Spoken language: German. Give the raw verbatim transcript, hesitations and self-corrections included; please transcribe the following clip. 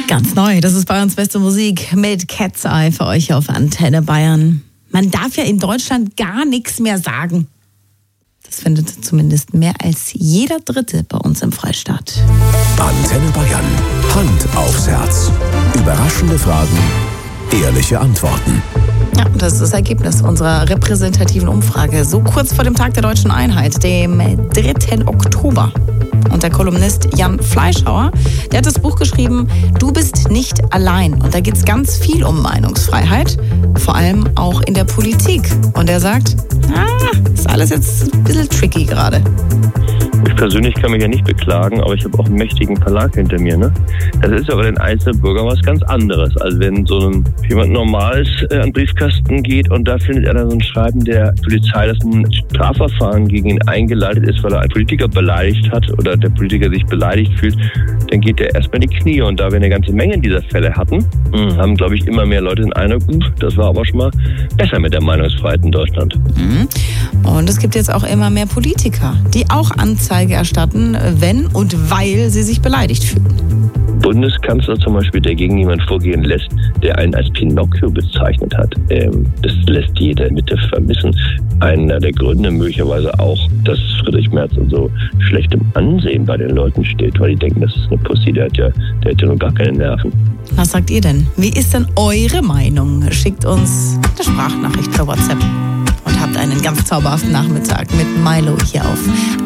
Ganz neu, das ist Bayerns beste Musik mit Cat's Eye für euch auf Antenne Bayern. Man darf ja in Deutschland gar nichts mehr sagen. Das findet zumindest mehr als jeder Dritte bei uns im Freistaat. Antenne Bayern. Hand aufs Herz. Überraschende Fragen, ehrliche Antworten. Ja, das ist das Ergebnis unserer repräsentativen Umfrage. So kurz vor dem Tag der Deutschen Einheit, dem dritten Oktober. Und der Kolumnist Jan Fleischhauer, der hat das Buch geschrieben, Du bist nicht allein. Und da geht es ganz viel um Meinungsfreiheit, vor allem auch in der Politik. Und er sagt, ah, ist alles jetzt ein bisschen tricky gerade. Ich persönlich kann mich ja nicht beklagen, aber ich habe auch einen mächtigen Verlag hinter mir. Ne? Das ist aber den einzelnen Bürger was ganz anderes, als wenn so ein, jemand Normales äh, an den Briefkasten geht und da findet er dann so ein Schreiben der Polizei, dass ein Strafverfahren gegen ihn eingeleitet ist, weil er einen Politiker beleidigt hat oder der Politiker sich beleidigt fühlt, dann geht er erstmal in die Knie. Und da wir eine ganze Menge dieser Fälle hatten, mhm. haben, glaube ich, immer mehr Leute den Eindruck, das war aber schon mal besser mit der Meinungsfreiheit in Deutschland. Mhm. Und es gibt jetzt auch immer mehr Politiker, die auch Anzeige erstatten, wenn und weil sie sich beleidigt fühlen. Bundeskanzler zum Beispiel, der gegen jemanden vorgehen lässt, der einen als Pinocchio bezeichnet hat. Ähm, das lässt jeder in Mitte vermissen. Einer der Gründe möglicherweise auch, dass Friedrich Merz in so schlechtem Ansehen bei den Leuten steht, weil die denken, das ist eine Pussy, der hat ja, der hat ja nur gar keine Nerven. Was sagt ihr denn? Wie ist denn eure Meinung? Schickt uns eine Sprachnachricht per WhatsApp und habt einen ganz zauberhaften Nachmittag mit Milo hier auf